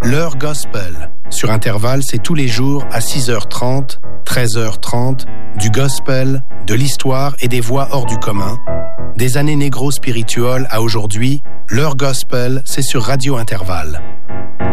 l'heure gospel. Sur Intervalle, c'est tous les jours à 6h30, 13h30, du gospel, de l'histoire et des voix hors du commun. Des années négro-spirituelles à aujourd'hui, l'heure gospel, c'est sur Radio Intervalle.